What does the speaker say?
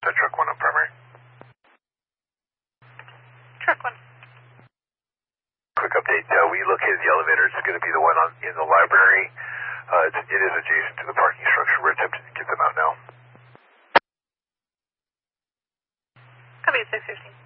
truck 1 on primary. Truck 1. Quick update. We located the elevator. It's going to be the one in the library. It is adjacent to the parking structure. We're attempting to get them out now. Copy 615.